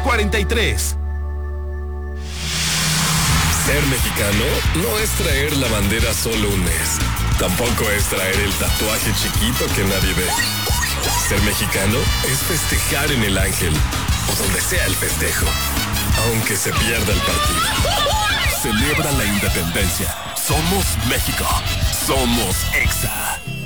43. Ser mexicano no es traer la bandera solo un mes. Tampoco es traer el tatuaje chiquito que nadie ve. Ser mexicano es festejar en el Ángel o donde sea el festejo, aunque se pierda el partido. Celebra la independencia. Somos México. Somos EXA.